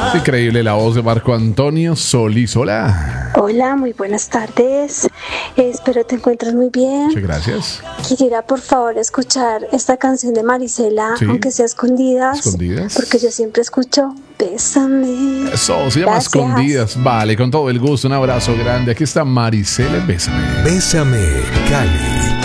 Es increíble la voz de Marco Antonio Solís. Hola. Hola, muy buenas tardes. Espero te encuentres muy bien. Muchas gracias. Quisiera por favor escuchar esta canción de Marisela, Sí. aunque sea escondidas. ¿Escondidas? Porque yo siempre escucho Bésame. Eso, se llama Gracias. Escondidas. Vale, con todo el gusto, un abrazo grande. Aquí está Marisela, Bésame. Bésame, Cali.